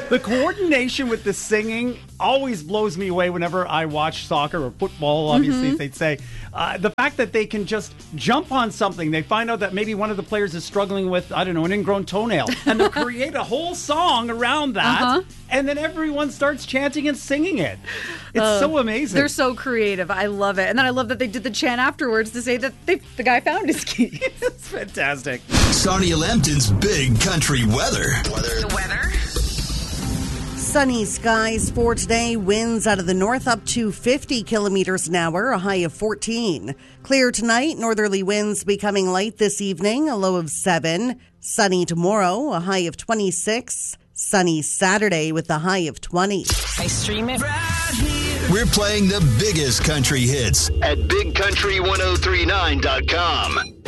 The coordination with the singing always blows me away whenever I watch soccer or football, obviously, they'd say. The fact that they can just jump on something. They find out that maybe one of the players is struggling with, I don't know, an ingrown toenail. And they'll create a whole song around that. And then everyone starts chanting and singing it. It's so amazing. They're so creative. I love it. And then I love that they did the chant afterwards to say that the guy found his key. It's fantastic. Sonia Lambton's Big Country Weather. The weather? Sunny skies for today. Winds out of the north up to 50 kilometers an hour, a high of 14. Clear tonight. Northerly winds becoming light this evening, a low of 7. Sunny tomorrow, a high of 26. Sunny Saturday with a high of 20. I stream it right here. We're playing the biggest country hits at BigCountry1039.com.